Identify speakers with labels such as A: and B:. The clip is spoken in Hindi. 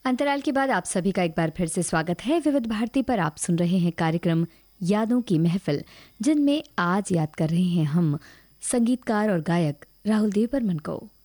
A: अंतराल के बाद आप सभी का एक बार फिर से स्वागत है। विविध भारती पर आप सुन रहे हैं कार्यक्रम यादों की महफिल, जिनमें आज याद कर रहे हैं हम संगीतकार और गायक राहुल देव बर्मन को।